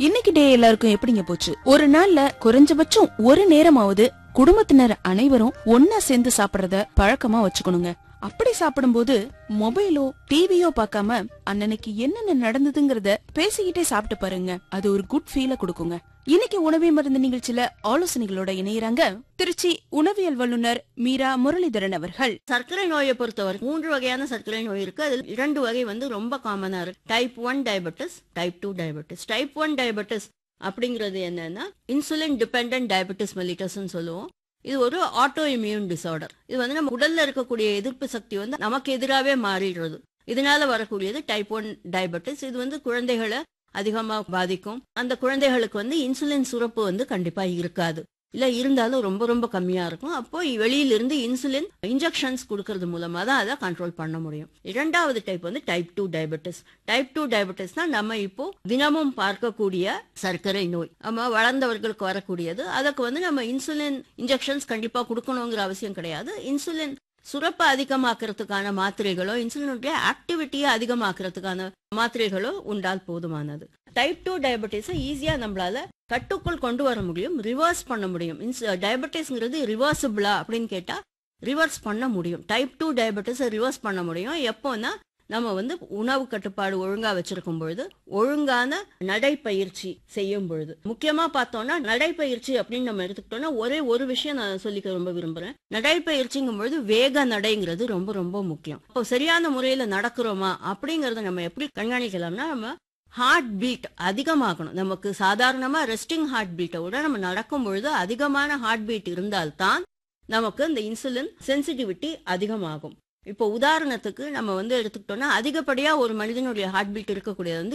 இன்னைக்கு டே எல்லாருக்கும் எப்படிங்க போச்சு? ஒரு நாள்ல குறைஞ்சபட்சம் ஒரு நேரமாவது குடும்பத்தினர் அனைவரும் ஒன்னா சேர்ந்து சாப்பிடறத பழக்கமா வச்சுக்கணுங்க. அப்படி சாப்பிடும்போது மொபைலோ டிவியோ பார்க்காம அன்னன்னைக்கு என்னென்ன நடந்ததுங்கறத பேசிக்கிட்டே சாப்பிட்டு பாருங்க. அது ஒரு குட் ஃபீல கொடுக்குங்க. இன்னைக்கு உணவே மருந்து நிகழ்ச்சியில ஆலோசனைகளோட இணையறாங்க திருச்சி உணவியல் வல்லுநர் மீரா முரளிதரன் அவர்கள். சர்க்கரை நோயை பொறுத்தவரை 3 வகையான சர்க்கரை நோய் இருக்கு. அதில் 2 வகை ரொம்ப காமனா இருக்கு. Type 1 diabetes, type 2 diabetes. Type 1 diabetes அப்படிங்கிறது என்னன்னா இன்சுலின் டிபெண்டன்ட் டயபெட்டிஸ் மெலிட்டஸ் சொல்லுவோம். இது ஒரு ஆட்டோ இம்யூன் டிசார்டர். இது நம்ம உடல்ல இருக்கக்கூடிய எதிர்ப்பு சக்தி நமக்கு எதிராகவே மாறிடுறது. இதனால வரக்கூடியது டைப் 1 டயபெட்டிஸ். இது குழந்தைகளை அதிகமா பாதிக்கும். அந்த குழந்தைகளுக்கு இன்சுலின் சுரப்பு கண்டிப்பா இருக்காது. இல்ல இருந்தாலும் ரொம்ப ரொம்ப கம்மியா இருக்கும். அப்போ வெளியிலிருந்து இன்சுலின் இன்ஜெக்ஷன்ஸ் கொடுக்கறது மூலமா தான் அதை கண்ட்ரோல் பண்ண முடியும். இரண்டாவது type type 2 diabetes. Type 2 diabetes தான் நம்ம இப்போ தினமும் பார்க்கக்கூடிய சர்க்கரை நோய். நம்ம வளர்ந்தவர்களுக்கு வரக்கூடியது. அதுக்கு நம்ம இன்சுலின் இன்ஜெக்ஷன்ஸ் கண்டிப்பா கொடுக்கணுங்கிற அவசியம் கிடையாது. இன்சுலின் சுரப்பை அதிகமாக்குறதுக்கான மாத்திரைகளோ இன்சுலினுடைய ஆக்டிவிட்டியை அதிகமாக்குறதுக்கான மாத்திரைகளோ உண்டால் போதுமானது. டைப் 2 டயபெட்டிஸை ஈஸியா நம்மளால கட்டுக்குள் கொண்டு வர முடியும், ரிவர்ஸ் பண்ண முடியும். டயபெட்டிஸ்ங்கிறது ரிவர்சிபிளா அப்படின்னு கேட்டா ரிவர்ஸ் பண்ண முடியும். டைப் 2 டயபெட்டிஸை ரிவர்ஸ் பண்ண முடியும். எப்போன்னா நம்ம உணவு கட்டுப்பாடு ஒழுங்கா வச்சிருக்கும் பொழுது, ஒழுங்கான நடைப்பயிற்சி செய்யும் பொழுது. முக்கியமா பார்த்தோம்னா நடைப்பயிற்சி அப்படின்னு நம்ம எடுத்துக்கிட்டோம்னா ஒரே ஒரு விஷயம் நான் சொல்லிக்க ரொம்ப விரும்புறேன். நடைப்பயிற்சிங்கும் பொழுது வேக நடைங்கிறது ரொம்ப ரொம்ப முக்கியம். இப்போ சரியான முறையில நடக்கிறோமா அப்படிங்கறத நம்ம எப்படி கண்காணிக்கலாம்னா, நம்ம ஹார்ட் பீட் அதிகமாகணும். நமக்கு சாதாரணமா ரெஸ்டிங் ஹார்ட் பீட்டை விட நம்ம நடக்கும் பொழுது அதிகமான ஹார்ட் பீட் இருந்தால்தான் நமக்கு இந்த இன்சுலின் சென்சிட்டிவிட்டி அதிகமாகும். இப்போ உதாரணத்துக்கு நம்ம எடுத்துக்கிட்டோம்னா அதிகப்படியா ஒரு மனிதனுடைய ஹார்ட் பீட் இருக்கக்கூடியது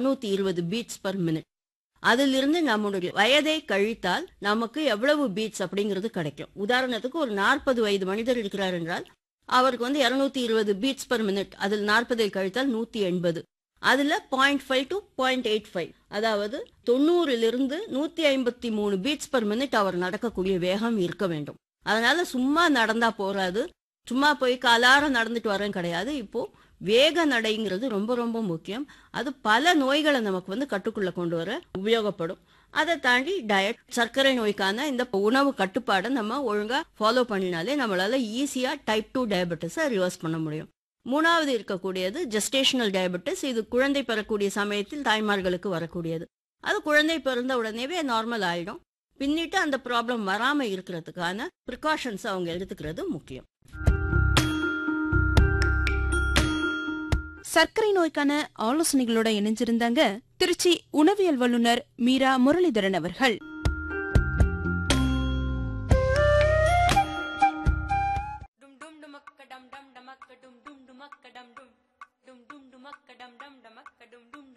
220 பீட்ஸ் பர் மினிட். அதிலிருந்து நம்மளுடைய வயதை கழித்தால் நமக்கு எவ்வளவு பீட்ஸ் அப்படிங்கிறது கிடைக்கும். உதாரணத்துக்கு ஒரு 40 வயது மனிதர் இருக்கிறார் என்றால் அவருக்கு 220 பீட்ஸ் பர் மினிட். அதில் 40 கழித்தால் 180. அதுல 0.5 to 0.85, அதாவது 90லிருந்து 153 பீட்ஸ் பர் மினிட் அவர் நடக்கக்கூடிய வேகம் இருக்க வேண்டும். அதனால சும்மா நடந்தா போறாது, சும்மா போய் காலார நடந்துட்டு வரேன் கிடையாது. இப்போ வேக நடைங்கிறது ரொம்ப ரொம்ப முக்கியம். அது பல நோய்களை நமக்கு கட்டுக்குள்ள கொண்டு வர உபயோகப்படும். அதை தாண்டி டயட், சர்க்கரை நோய்க்கான இந்த உணவு கட்டுப்பாடை நம்ம ஒழுங்கா ஃபாலோ பண்ணினாலே நம்மளால ஈஸியா டைப் 2 டயபெட்டிஸை ரிவர்ஸ் பண்ண முடியும். மூணாவது இருக்கக்கூடியது ஜெஸ்டேஷனல் டயபெட்டிஸ். இது குழந்தை பெறக்கூடிய சமயத்தில் தாய்மார்களுக்கு வரக்கூடியது. அது குழந்தை பிறந்த உடனேவே நார்மல் ஆயிடும். பின்னிட்டு அந்த ப்ராப்ளம் வராம இருக்கிறதுக்கான ப்ரிகாஷன்ஸ் அவங்க எடுத்துக்கிறது முக்கியம். சர்க்கரை நோய்க்கான ஆலோசனைகளோட இணைஞ்சிருந்தாங்க திருச்சி உணவியல் வல்லுநர் மீரா முரளிதரன் அவர்கள். dum dum dum